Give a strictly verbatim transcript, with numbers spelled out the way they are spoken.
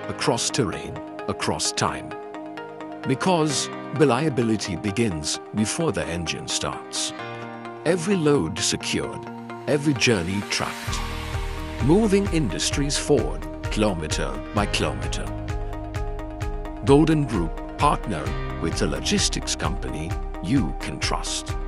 across terrain, across time. Because reliability begins before the engine starts. Every load secured, every journey tracked. Moving industries forward, kilometer by kilometer. Golden Group, partner with a logistics company you can trust.